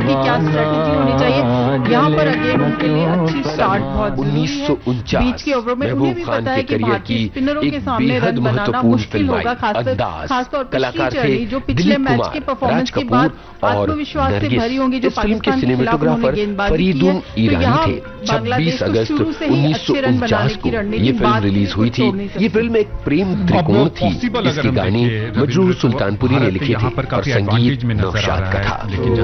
होगी, क्या स्ट्रेटेजी होनी चाहिए। यहाँ पर अगेन उनके लिए अच्छी स्टार्ट बहुत जरूरी है। बीच के ओवरों में उन्हें भी पता है कि भारतीय स्पिनरों के सामने रन बनाना मुश्किल होगा, खासतौर पर पिछली जर्नी जो पिछले मैच के परफॉर्मेंस के बाद आत्मविश्वास से भरी होंगी, जो पाकिस्तान के खिलाफ उन्होंने गेंदबाजी की है। तो यहाँ बांग्लादेश को शुरू से ही अच्छे रन बनाने की रणनीति बाद रिलीज हुई थी। ये फिल्म एक प्रेम त्रिकोण थी। इसकी कहानी मजरूह सुल्तानपुरी ने लिखी थी और संगीत नौशाद का था।